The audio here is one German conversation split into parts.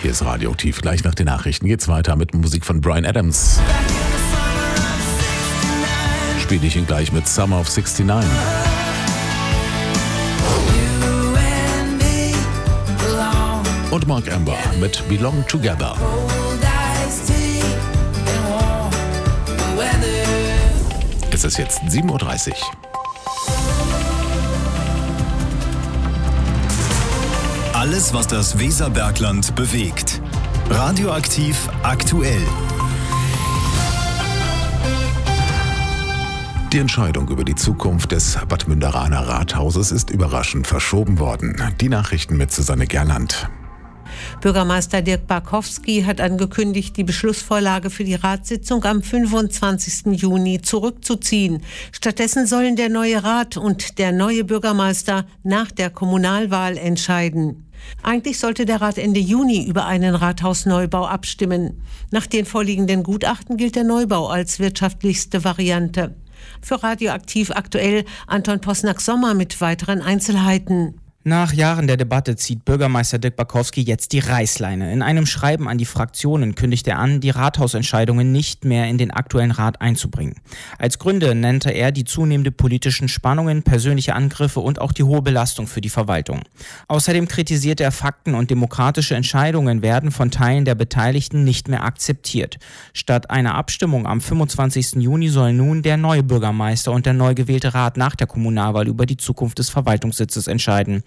Hier ist Radioaktiv. Gleich nach den Nachrichten geht's weiter mit Musik von Bryan Adams. Spiele ich ihn gleich mit Summer of 69. Und Mark Amber mit Belong Together. Es ist jetzt 7:30 Uhr. Alles, was das Weserbergland bewegt. Radioaktiv aktuell. Die Entscheidung über die Zukunft des Bad Münderaner Rathauses ist überraschend verschoben worden. Die Nachrichten mit Susanne Gerland. Bürgermeister Dirk Barkowski hat angekündigt, die Beschlussvorlage für die Ratssitzung am 25. Juni zurückzuziehen. Stattdessen sollen der neue Rat und der neue Bürgermeister nach der Kommunalwahl entscheiden. Eigentlich sollte der Rat Ende Juni über einen Rathausneubau abstimmen. Nach den vorliegenden Gutachten gilt der Neubau als wirtschaftlichste Variante. Für Radioaktiv aktuell Anton Posnack-Sommer mit weiteren Einzelheiten. Nach Jahren der Debatte zieht Bürgermeister Dirk Barkowski jetzt die Reißleine. In einem Schreiben an die Fraktionen kündigt er an, die Rathausentscheidungen nicht mehr in den aktuellen Rat einzubringen. Als Gründe nannte er die zunehmenden politischen Spannungen, persönliche Angriffe und auch die hohe Belastung für die Verwaltung. Außerdem kritisiert er, Fakten und demokratische Entscheidungen werden von Teilen der Beteiligten nicht mehr akzeptiert. Statt einer Abstimmung am 25. Juni sollen nun der neue Bürgermeister und der neu gewählte Rat nach der Kommunalwahl über die Zukunft des Verwaltungssitzes entscheiden.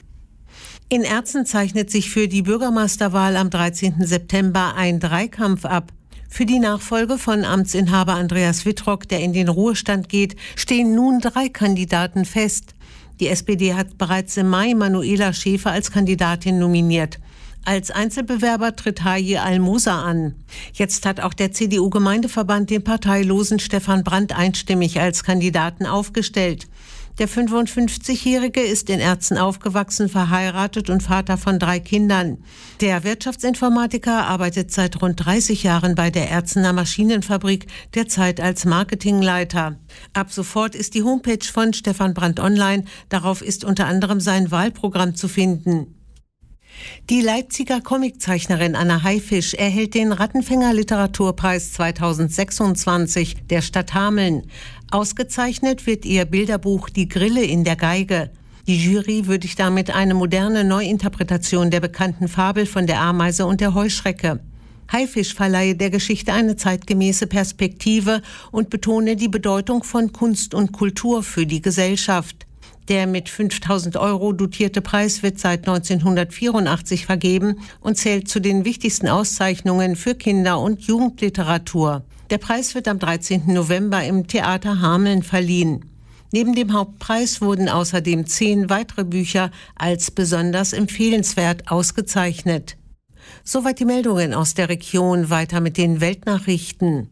In Erzen zeichnet sich für die Bürgermeisterwahl am 13. September ein Dreikampf ab. Für die Nachfolge von Amtsinhaber Andreas Wittrock, der in den Ruhestand geht, stehen nun 3 Kandidaten fest. Die SPD hat bereits im Mai Manuela Schäfer als Kandidatin nominiert. Als Einzelbewerber tritt Haji Al-Musa an. Jetzt hat auch der CDU-Gemeindeverband den parteilosen Stefan Brandt einstimmig als Kandidaten aufgestellt. Der 55-Jährige ist in Erzen aufgewachsen, verheiratet und Vater von 3 Kindern. Der Wirtschaftsinformatiker arbeitet seit rund 30 Jahren bei der Erzener Maschinenfabrik, derzeit als Marketingleiter. Ab sofort ist die Homepage von Stefan Brandt online. Darauf ist unter anderem sein Wahlprogramm zu finden. Die Leipziger Comiczeichnerin Anna Haifisch erhält den Rattenfänger-Literaturpreis 2026 der Stadt Hameln. Ausgezeichnet wird ihr Bilderbuch Die Grille in der Geige. Die Jury würdigt damit eine moderne Neuinterpretation der bekannten Fabel von der Ameise und der Heuschrecke. Haifisch verleihe der Geschichte eine zeitgemäße Perspektive und betone die Bedeutung von Kunst und Kultur für die Gesellschaft. Der mit 5.000 € dotierte Preis wird seit 1984 vergeben und zählt zu den wichtigsten Auszeichnungen für Kinder- und Jugendliteratur. Der Preis wird am 13. November im Theater Hameln verliehen. Neben dem Hauptpreis wurden außerdem 10 weitere Bücher als besonders empfehlenswert ausgezeichnet. Soweit die Meldungen aus der Region. Weiter mit den Weltnachrichten.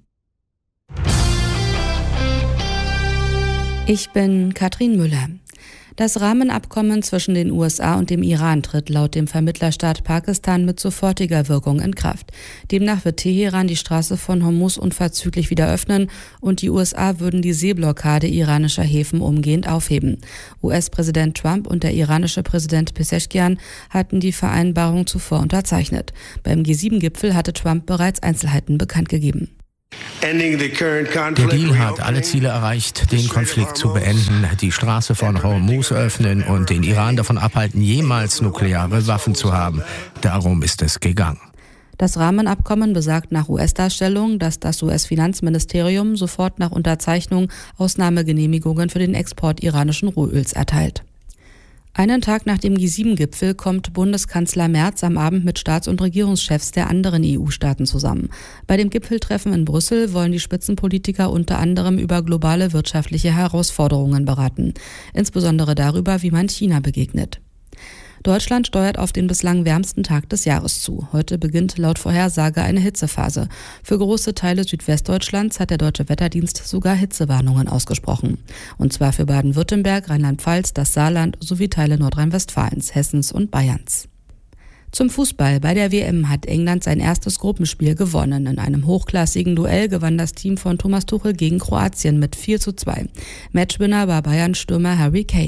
Ich bin Katrin Müller. Das Rahmenabkommen zwischen den USA und dem Iran tritt laut dem Vermittlerstaat Pakistan mit sofortiger Wirkung in Kraft. Demnach wird Teheran die Straße von Hormuz unverzüglich wieder öffnen und die USA würden die Seeblockade iranischer Häfen umgehend aufheben. US-Präsident Trump und der iranische Präsident Pezeshkian hatten die Vereinbarung zuvor unterzeichnet. Beim G7-Gipfel hatte Trump bereits Einzelheiten bekannt gegeben. Der Deal hat alle Ziele erreicht, den Konflikt zu beenden, die Straße von Hormuz öffnen und den Iran davon abhalten, jemals nukleare Waffen zu haben. Darum ist es gegangen. Das Rahmenabkommen besagt nach US-Darstellung, dass das US-Finanzministerium sofort nach Unterzeichnung Ausnahmegenehmigungen für den Export iranischen Rohöls erteilt. Einen Tag nach dem G7-Gipfel kommt Bundeskanzler Merz am Abend mit Staats- und Regierungschefs der anderen EU-Staaten zusammen. Bei dem Gipfeltreffen in Brüssel wollen die Spitzenpolitiker unter anderem über globale wirtschaftliche Herausforderungen beraten, insbesondere darüber, wie man China begegnet. Deutschland steuert auf den bislang wärmsten Tag des Jahres zu. Heute beginnt laut Vorhersage eine Hitzephase. Für große Teile Südwestdeutschlands hat der Deutsche Wetterdienst sogar Hitzewarnungen ausgesprochen. Und zwar für Baden-Württemberg, Rheinland-Pfalz, das Saarland sowie Teile Nordrhein-Westfalens, Hessens und Bayerns. Zum Fußball. Bei der WM hat England sein erstes Gruppenspiel gewonnen. In einem hochklassigen Duell gewann das Team von Thomas Tuchel gegen Kroatien mit 4:2. Matchwinner war Bayern-Stürmer Harry Kane.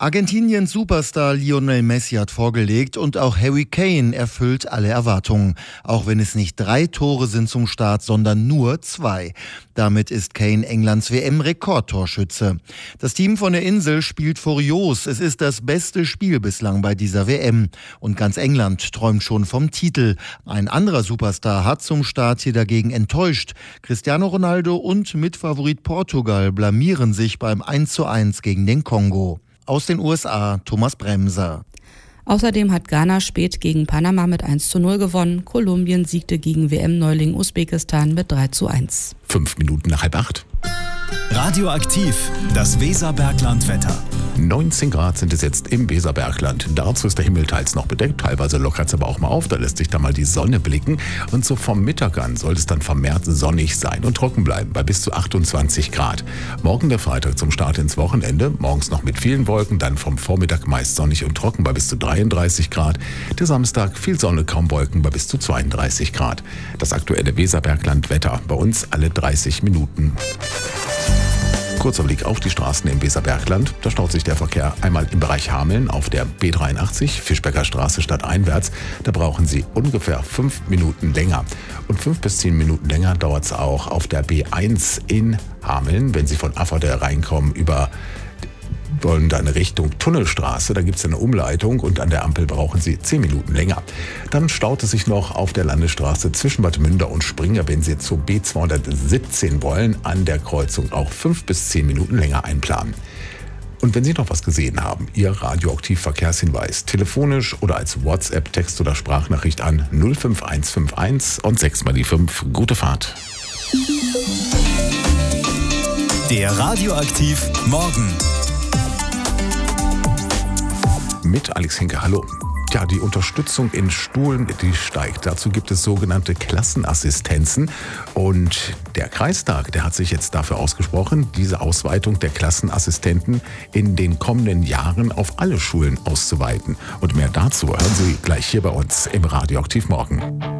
Argentiniens Superstar Lionel Messi hat vorgelegt und auch Harry Kane erfüllt alle Erwartungen. Auch wenn es nicht 3 Tore sind zum Start, sondern nur 2. Damit ist Kane Englands WM-Rekordtorschütze. Das Team von der Insel spielt furios. Es ist das beste Spiel bislang bei dieser WM. Und ganz England träumt schon vom Titel. Ein anderer Superstar hat zum Start hier dagegen enttäuscht. Cristiano Ronaldo und Mitfavorit Portugal blamieren sich beim 1:1 gegen den Kongo. Aus den USA, Thomas Bremser. Außerdem hat Ghana spät gegen Panama mit 1:0 gewonnen. Kolumbien siegte gegen WM-Neuling Usbekistan mit 3:1. 5 Minuten nach 7:30. Radioaktiv, das Weserbergland-Wetter. 19 Grad sind es jetzt im Weserbergland. Dazu ist der Himmel teils noch bedeckt, teilweise lockert es aber auch mal auf. Da lässt sich dann mal die Sonne blicken. Und so vom Mittag an soll es dann vermehrt sonnig sein und trocken bleiben bei bis zu 28 Grad. Morgen der Freitag zum Start ins Wochenende. Morgens noch mit vielen Wolken, dann vom Vormittag meist sonnig und trocken bei bis zu 33 Grad. Der Samstag viel Sonne, kaum Wolken bei bis zu 32 Grad. Das aktuelle Weserbergland-Wetter bei uns alle 30 Minuten. Kurzer Blick auf die Straßen im Weserbergland. Da staut sich der Verkehr einmal im Bereich Hameln auf der B83, Fischbecker Straße stadteinwärts. Da brauchen Sie ungefähr 5 Minuten länger. Und 5 bis 10 Minuten länger dauert es auch auf der B1 in Hameln, wenn Sie von Afferde reinkommen wollen dann Richtung Tunnelstraße, da gibt es eine Umleitung und an der Ampel brauchen Sie 10 Minuten länger. Dann staut es sich noch auf der Landesstraße zwischen Bad Münder und Springer, wenn Sie zur B217 wollen, an der Kreuzung auch 5 bis 10 Minuten länger einplanen. Und wenn Sie noch was gesehen haben, Ihr Radioaktiv-Verkehrshinweis, telefonisch oder als WhatsApp, Text oder Sprachnachricht an 05151 und 6 mal die 5. Gute Fahrt. Der Radioaktiv Morgen. Mit Alex Henke, hallo. Ja, die Unterstützung in Schulen, die steigt. Dazu gibt es sogenannte Klassenassistenzen. Und der Kreistag, der hat sich jetzt dafür ausgesprochen, diese Ausweitung der Klassenassistenten in den kommenden Jahren auf alle Schulen auszuweiten. Und mehr dazu hören Sie gleich hier bei uns im Radioaktiv Morgen.